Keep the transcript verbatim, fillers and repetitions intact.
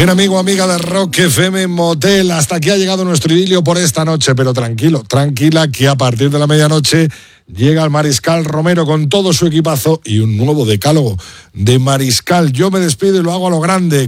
Bien, amigo, amiga de Rock F M Motel, hasta aquí ha llegado nuestro idilio por esta noche, pero tranquilo, tranquila, que a partir de la medianoche llega el Mariscal Romero con todo su equipazo y un nuevo decálogo de Mariscal. Yo me despido y lo hago a lo grande.